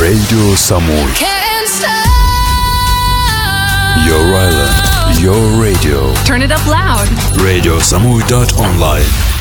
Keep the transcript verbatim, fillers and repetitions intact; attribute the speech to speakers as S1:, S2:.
S1: Radio Samui.
S2: Can't stop.
S1: Your island, your radio.
S2: Turn it up loud.
S1: radio samui dot online.